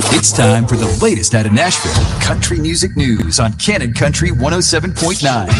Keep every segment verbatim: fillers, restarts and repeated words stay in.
It's time for the latest out of Nashville country music news on Cannon Country one oh seven point nine.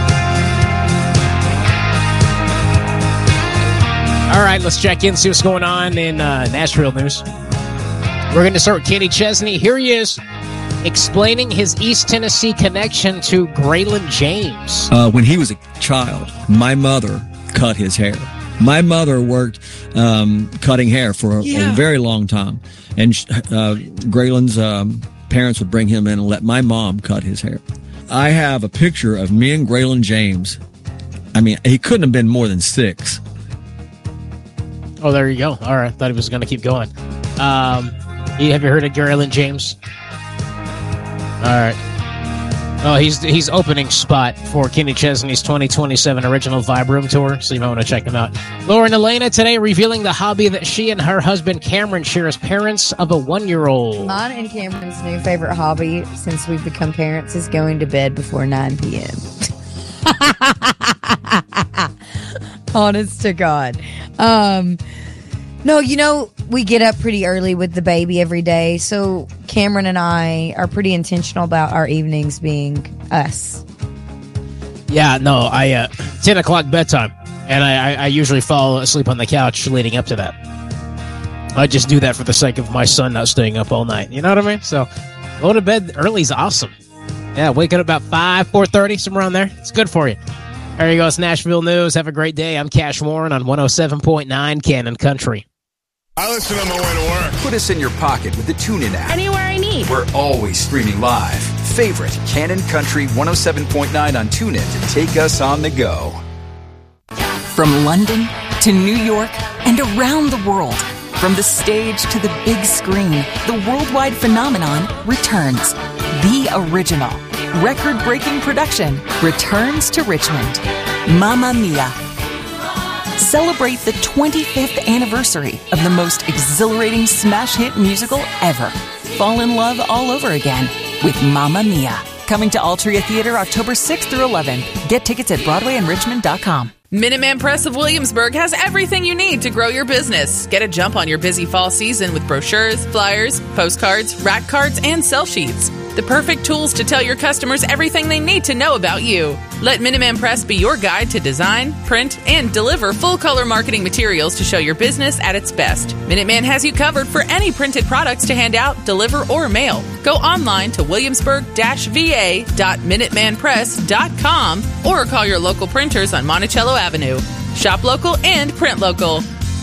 All right, let's check in, see what's going on in uh, Nashville news. We're going to start with Kenny Chesney. Here he is, explaining his East Tennessee connection to Graylin James. Uh, when he was a child, my mother cut his hair. My mother worked um, cutting hair for a, Yeah. a very long time. And uh, Graylin's um, parents would bring him in and let my mom cut his hair. I have a picture of me and Graylin James. I mean, he couldn't have been more than six. Oh, there you go. All right, thought he was going to keep going. Um, you- have you heard of Graylin James? All right. Oh, he's he's opening spot for Kenny Chesney's twenty twenty-seven Original Vibe Room Tour, so you might want to check him out. Lauren Elena today revealing the hobby that she and her husband Cameron share as parents of a one-year-old. Mine and Cameron's new favorite hobby since we've become parents is going to bed before nine p.m. Honest to God. Um, no, you know, we get up pretty early with the baby every day, so Cameron and I are pretty intentional about our evenings being us. Yeah, no, I uh, ten o'clock bedtime, and I, I, I usually fall asleep on the couch leading up to that. I just do that for the sake of my son not staying up all night. You know what I mean? So going to bed early is awesome. Yeah, waking up about five, four thirty, somewhere around there. It's good for you. There you go. It's Nashville News. Have a great day. I'm Cash Warren on one oh seven point nine Cannon Country. I listen on my way to work. Put us in your pocket with the TuneIn app. Anywhere I need. We're always streaming live. Favorite Cannon Country one oh seven point nine on TuneIn to take us on the go. From London to New York and around the world, from the stage to the big screen, the worldwide phenomenon returns. The original, record-breaking production returns to Richmond. Mamma Mia! Celebrate the twenty-fifth anniversary of the most exhilarating smash hit musical ever. Fall in love all over again with Mamma Mia. Coming to Altria Theater October sixth through eleventh. Get tickets at broadway and richmond dot com. Minuteman Press of Williamsburg has everything you need to grow your business. Get a jump on your busy fall season with brochures, flyers, postcards, rack cards, and sell sheets. The perfect tools to tell your customers everything they need to know about you. Let Minuteman Press be your guide to design, print, and deliver full-color marketing materials to show your business at its best. Minuteman has you covered for any printed products to hand out, deliver, or mail. Go online to williamsburg dash v a dot minuteman press dot com or call your local printers on Monticello Avenue. Shop local and print local.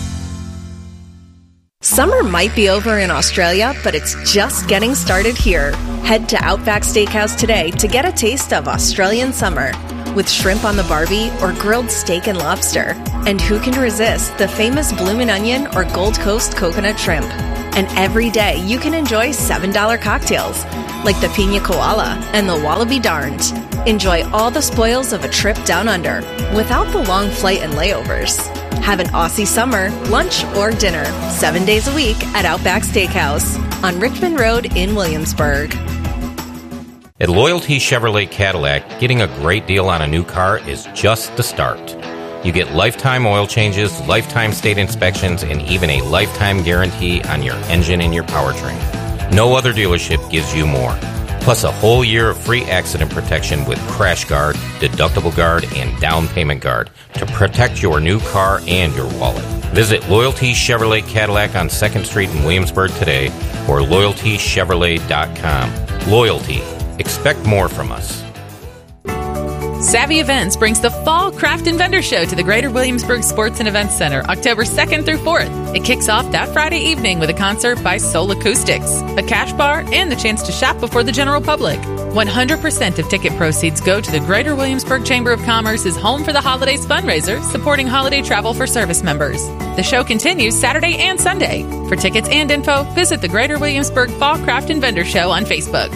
Summer might be over in Australia, but it's just getting started here. Head to Outback Steakhouse today to get a taste of Australian summer with shrimp on the barbie or grilled steak and lobster. And who can resist the famous bloomin' onion or Gold Coast coconut shrimp? And every day you can enjoy seven dollar cocktails like the Pina Koala and the Wallaby Darned. Enjoy all the spoils of a trip down under without the long flight and layovers. Have an Aussie summer, lunch, or dinner, seven days a week at Outback Steakhouse on Richmond Road in Williamsburg. At Loyalty Chevrolet Cadillac, getting a great deal on a new car is just the start. You get lifetime oil changes, lifetime state inspections, and even a lifetime guarantee on your engine and your powertrain. No other dealership gives you more. Plus a whole year of free accident protection with Crash Guard, Deductible Guard, and Down Payment Guard to protect your new car and your wallet. Visit Loyalty Chevrolet Cadillac on second Street in Williamsburg today or loyalty chevrolet dot com. Loyalty. Expect more from us. Savvy Events brings the Fall Craft and Vendor Show to the Greater Williamsburg Sports and Events Center October second through fourth. It kicks off that Friday evening with a concert by Soul Acoustics, a cash bar, and the chance to shop before the general public. one hundred percent of ticket proceeds go to the Greater Williamsburg Chamber of Commerce's Home for the Holidays fundraiser, supporting holiday travel for service members. The show continues Saturday and Sunday. For tickets and info, visit the Greater Williamsburg Fall Craft and Vendor Show on Facebook.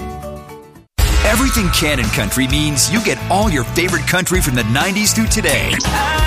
Everything Cannon Country means you get all your favorite country from the nineties through today.